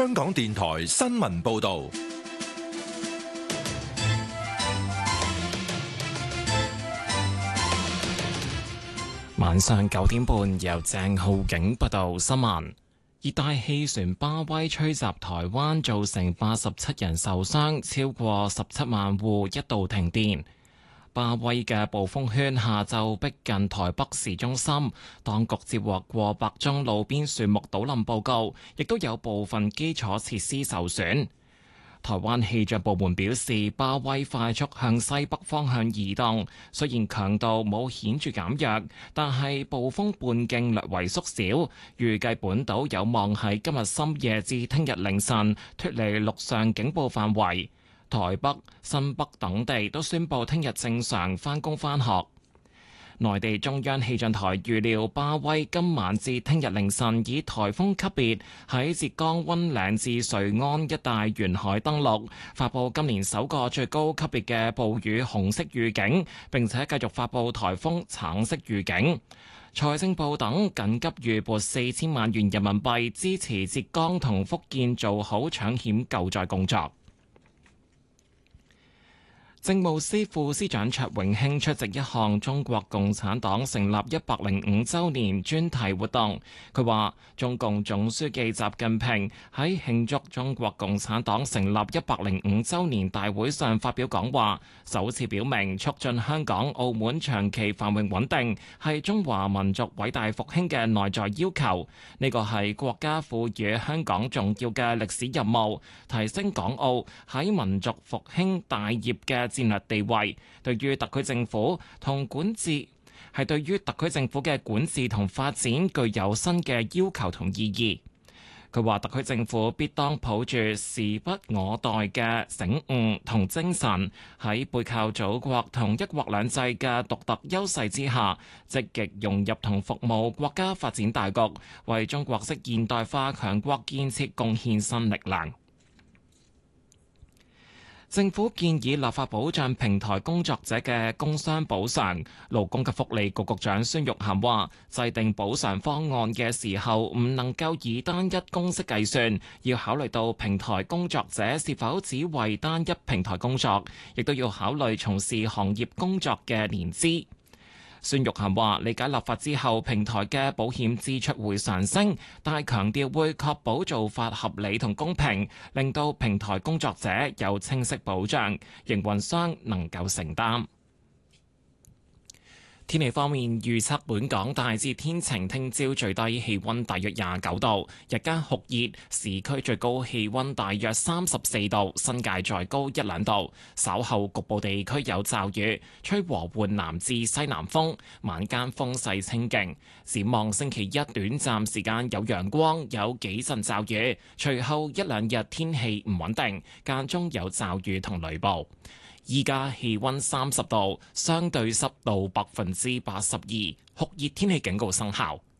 香港電台新聞報道。 晚上9點半，由鄭浩景報道新聞。熱帶氣旋巴威吹襲台灣，造成87人受傷，超過17萬戶一度停電。巴威嘅暴風圈下晝逼近台北市中心，當局接獲過百宗路邊樹木倒冧報告，亦都有部分基礎設施受損。台灣氣象部門表示，巴威快速向西北方向移動，雖然強度冇顯著減弱，但係暴風半徑略為縮小，預計本島有望喺今日深夜至聽日凌晨脫離陸上警報範圍。台北、新北等地都宣布聽日正常返工返學。內地中央氣象台預料巴威今晚至聽日凌晨以颱風級別喺浙江溫嶺至瑞安一帶沿海登陸，發布今年首個最高級別嘅暴雨紅色預警，並且繼續發布颱風橙色預警。財政部等緊急預撥4000萬元人民幣支持浙江同福建做好搶險救災工作。政務司副司長卓永興出席一項中國共產黨成立105週年專題活動。佢話，中共總書記習近平喺慶祝中國共產黨成立105週年大會上發表講話，首次表明促進香港、澳門長期繁榮穩定係中華民族偉大復興嘅內在要求。呢個係國家賦予香港重要嘅歷史任務，提升港澳喺民族復興大業嘅戰略地位，對於特區政府同管治係對於特區政府嘅管治同發展具有新嘅要求同意義。佢話特區政府必當抱住時不我待嘅醒悟同精神，喺背靠祖國同一國兩制嘅獨特優勢之下，積極融入同服務國家發展大局，為中國式現代化強國建設貢獻新力量。政府建議立法保障平台工作者嘅工傷補償。勞工及福利局局長孫玉菡話，制定補償方案嘅時候唔能夠以單一公式計算，要考慮到平台工作者是否只為單一平台工作，亦都要考慮從事行業工作嘅年資。孫玉菡話：理解立法之後，平台嘅保險支出會上升，但係強調會確保做法合理同公平，令到平台工作者有清晰保障，營運商能夠承擔。天氣方面，預測本港大致天晴，聽朝最低氣溫大約29度，日間酷熱，市區最高氣溫大約34度，新界再高1、2度。稍後局部地區有驟雨，吹和緩南至西南風，晚間風勢清勁。展望星期一短暫時間有陽光，有幾陣驟雨，隨後1、2日天氣唔穩定，間中有驟雨同雷暴。依家氣溫30度，相對濕度82%，酷熱天氣警告生效。